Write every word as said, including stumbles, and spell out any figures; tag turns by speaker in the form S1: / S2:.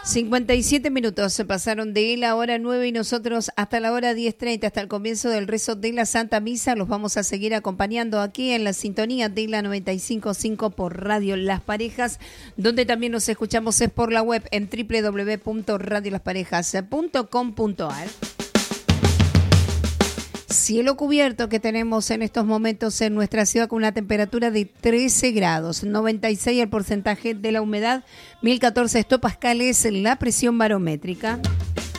S1: cincuenta y siete minutos se pasaron de la hora nueve y nosotros hasta la hora diez treinta, hasta el comienzo del rezo de la Santa Misa, los vamos a seguir acompañando aquí en la sintonía de la noventa y cinco punto cinco por Radio Las Parejas, donde también nos escuchamos es por la web en doble u doble u doble u punto radio las parejas punto com punto a r. Cielo cubierto que tenemos en estos momentos en nuestra ciudad con una temperatura de trece grados, noventa y seis el porcentaje de la humedad, mil catorce hectopascales la presión barométrica.